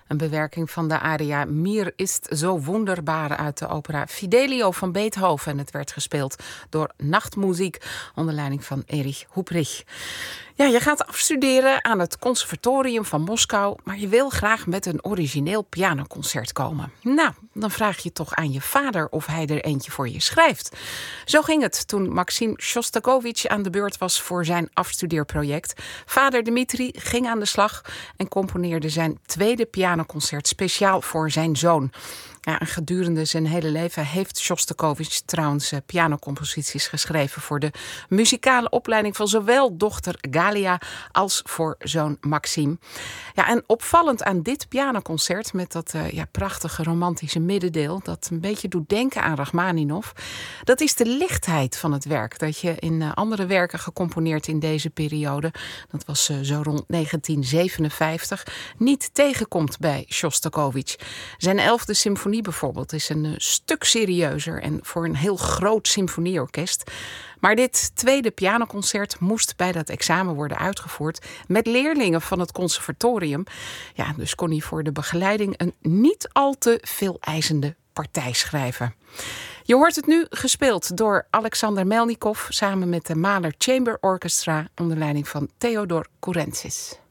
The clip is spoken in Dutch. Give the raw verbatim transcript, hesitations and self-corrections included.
Een bewerking van de aria Mir ist so wunderbar uit de opera Fidelio van Beethoven. En het werd gespeeld door Nachtmuziek onder leiding van Erich Hubrich. Ja, je gaat afstuderen aan het Conservatorium van Moskou, maar je wil graag met een origineel pianoconcert komen. Nou, dan vraag je toch aan je vader of hij er eentje voor je schrijft. Zo ging het toen Maxim Sjostakovich aan de beurt was voor zijn afstudeerproject. Vader Dmitri ging aan de slag en componeerde zijn tweede pianoconcert speciaal voor zijn zoon. Ja, en gedurende zijn hele leven heeft Sjostakovich trouwens uh, pianocomposities geschreven voor de muzikale opleiding van zowel dochter Galia als voor zoon Maxim. Ja, en opvallend aan dit pianoconcert met dat uh, ja, prachtige romantische middendeel dat een beetje doet denken aan Rachmaninov, dat is de lichtheid van het werk dat je in uh, andere werken gecomponeerd in deze periode, dat was uh, zo rond negentien zevenenvijftig, niet tegenkomt bij Sjostakovich. Zijn elfde symfonie bijvoorbeeld is een stuk serieuzer en voor een heel groot symfonieorkest. Maar dit tweede pianoconcert moest bij dat examen worden uitgevoerd met leerlingen van het conservatorium. Ja, dus kon hij voor de begeleiding een niet al te veeleisende partij schrijven. Je hoort het nu gespeeld door Alexander Melnikov samen met de Mahler Chamber Orchestra onder leiding van Theodor Courensis.